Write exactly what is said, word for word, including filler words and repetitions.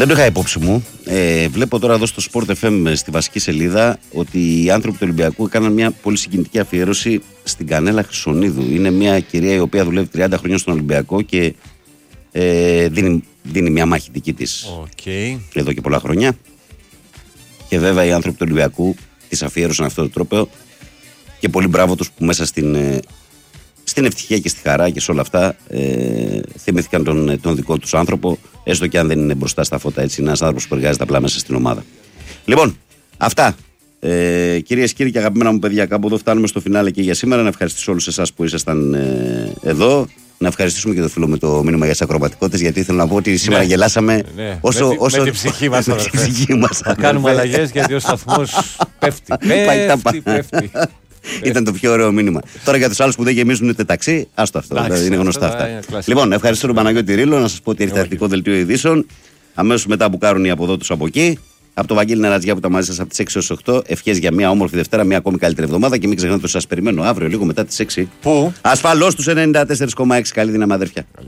Δεν το είχα υπόψη μου. Ε, βλέπω τώρα εδώ στο Sport εφ εμ στη βασική σελίδα ότι οι άνθρωποι του Ολυμπιακού έκαναν μια πολύ συγκινητική αφιέρωση στην Κανέλα Χρυσονίδου. Είναι μια κυρία η οποία δουλεύει τριάντα χρόνια στον Ολυμπιακό και ε, δίνει, δίνει μια μάχη δική της okay. εδώ και πολλά χρόνια. Και βέβαια οι άνθρωποι του Ολυμπιακού της αφιέρωσαν αυτό το τρόπο και πολύ μπράβο τους που μέσα στην, στην ευτυχία και στη χαρά και σε όλα αυτά ε, θυμήθηκαν τον, τον δικό τους άνθρωπο, έστω και αν δεν είναι μπροστά στα φώτα, έτσι, είναι ένας άνθρωπος που εργάζεται απλά μέσα στην ομάδα. Λοιπόν, αυτά. Ε, κυρίες και κύριοι και αγαπημένα μου παιδιά, κάπου εδώ φτάνουμε στο φινάλε και για σήμερα. Να ευχαριστήσω όλους εσάς που ήσασταν ε, εδώ. Να ευχαριστήσουμε και το φίλο με το μήνυμα για τις ακροματικότητες, γιατί θέλω να πω ότι σήμερα ναι, γελάσαμε ναι. όσο. Με, όσο... με την ψυχή μας. με την ψυχή μας θα κάνουμε αλλαγές γιατί ο σταθμός πέφτει. Πέφτει, πέφτει. Ήταν το πιο ωραίο μήνυμα. Τώρα για τους άλλους που δεν γεμίζουν ούτε ταξί, άστο αυτό. Άξι, δηλαδή είναι γνωστά αυτά. Είναι λοιπόν, ευχαριστώ τον Παναγιώτη Ρήλο, να σας πω ότι έρχεται αρχικό δελτίο ειδήσεων. Αμέσως μετά που κάνουν οι από εδώ τους από εκεί. Από το Βαγγέλη Νερατζιά που ήταν μαζί σας από τις έξι έως οκτώ. Ευχές για μια όμορφη Δευτέρα, μια ακόμη καλύτερη εβδομάδα και μην ξεχνάτε ότι σας περιμένω αύριο λίγο μετά τις έξι. Πού? Ασφαλώς τους ενενήντα τέσσερα κόμμα έξι. Καλή δύναμη, αδέρφια.